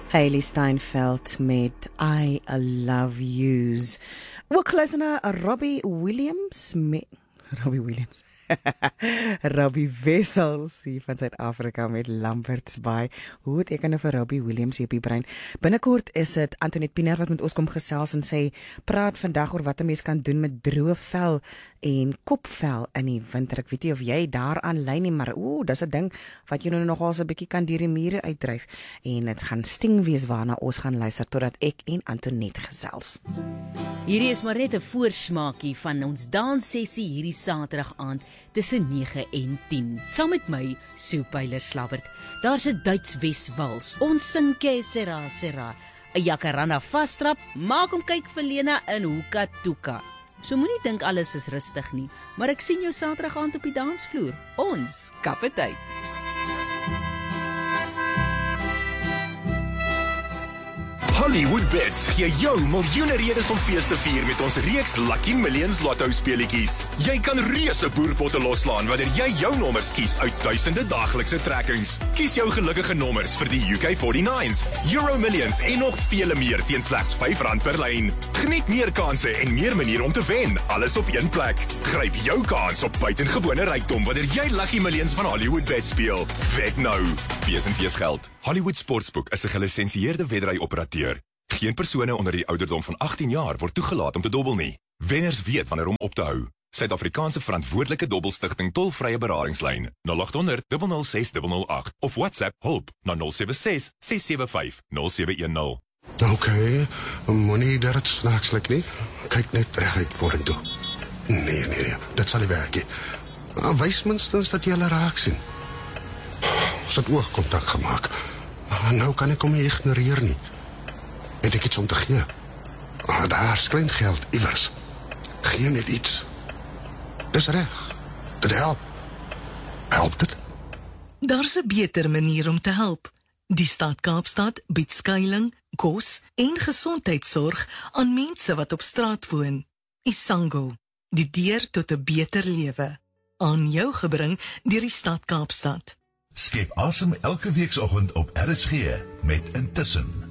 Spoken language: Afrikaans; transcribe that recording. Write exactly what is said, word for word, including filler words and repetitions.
Hailey Steinfeld met I Love Yous. Ook luister na Robbie Williams met Robbie Williams. Robbie Wessels hier van Suid-Afrika met Lamberts Bay. Hoe het ek nou vir Robbie Williams hier op die brein? Binnekort is dit Antoinette Pienaar wat met ons kom gesels en sy praat vandag oor wat 'n mens kan doen met droë vel en kopvel in die winter. Ek weet nie of jy daaraan lyn nie, maar ooh, dis 'n ding wat jy nou nogal so 'n bietjie kan deur die mure uitdryf en dit gaan sting wees waarna ons gaan luister totdat ek en Antoinette gesels. Hierdie is maar net 'n voorsmaakie van ons danssessie hierdie Saterdag aand tussen nege en tien. Saam met my, Sue Pyler-Slabbert. Daar's 'n Duits Weswals. Ons sing Que Sera Sera. 'n Jacaranda vastrap, maak hom kyk vir Lena in Hoeka Toeka. So moenie dink alles is rustig nie, maar ek sien jou Saterdag aand op die dansvloer. Ons kap dit uit. HollywoodBets gee jou miljoene redes om fees te vier met ons reeks Lucky Millions Lotto speletjies. Jy kan reuse boerpotte loslaan wanneer jy jou nommers kies uit duisende daaglikse trekkings. Kies jou gelukkige nommers vir die U K forty-nines, Euro Millions en nog vele meer teen slegs vyf rand per lyn. Geniet meer kansse en meer maniere om te wen, alles op een plek. Gryp jou kans op buitengewone rykdom wanneer jy Lucky Millions van HollywoodBet speel. Wet nou. Wees en wees geld. Hollywood Sportsbook is 'n gelisensieerde wedry-operateur. Geen persone onder die ouderdom van agttien jaar word toegelaat om te dobbel nie. Wenners weet wanneer om op te hou. Suid-Afrikaanse verantwoordelike dobbelstigting tolvrye beradingslyn nul agt honderd, nul nul ses, nul nul agt of WhatsApp hulp na nul sewe ses, ses sewe vyf, nul sewe een nul. Oké, moenie dat het snaaks lyk nie. Kyk net reguit vorentoe. Nee, nee, nee, dit sal nie werk nie. Wys minstens dat jy hulle raak sien. Ons het oogkontak gemaak. Nou kan ek hom nie ignoreer nie. Het ek iets om te gee? Ah, daar is klein geld, iewers. Gee net iets. Dis reg. Dit help. Help dit? Daar's 'n beter manier om te help. Die Stad Kaapstad bied skuiling, kos en gesondheidsorg aan mense wat op straat woon. Isango, die deur tot 'n beter lewe. Aan jou gebring deur die Stad Kaapstad. Skep asem elke weekoggend op R S G met Intussen.